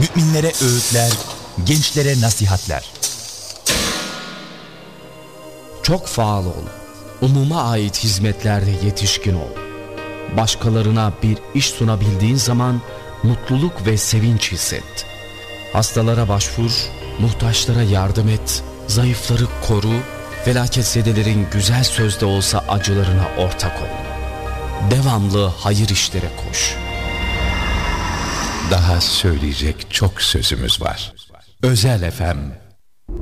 Müminlere öğütler, gençlere nasihatler. Çok faal ol. Umuma ait hizmetlerde yetişkin ol. Başkalarına bir iş sunabildiğin zaman mutluluk ve sevinç hisset. Hastalara başvur, muhtaçlara yardım et, zayıfları koru, felaketsedilerin güzel sözde olsa acılarına ortak ol. Devamlı hayır işlere koş. Daha söyleyecek çok sözümüz var. Özel FM